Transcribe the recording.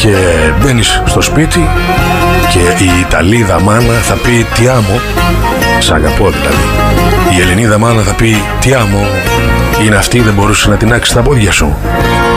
Και μπαίνεις στο σπίτι και η Ιταλίδα μάνα θα πει «Τι άμω», σ' αγαπώ δηλαδή. Η Ελληνίδα μάνα θα πει «Τι άμω», είναι αυτή, δεν μπορούσε να τεινάξει τα πόδια σου.